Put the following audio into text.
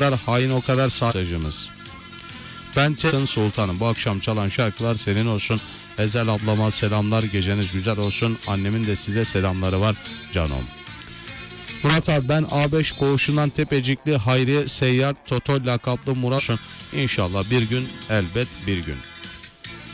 kadar hain, o kadar mesajımız. Ben senin sultanım. Bu akşam çalan şarkılar senin olsun. Ezel ablama selamlar. Geceniz güzel olsun. Annemin de size selamları var canım. Murat abi, ben A5 koğuşundan Tepecikli Hayriye Seyyar Toto lakaplı Murat. İnşallah bir gün, elbet bir gün.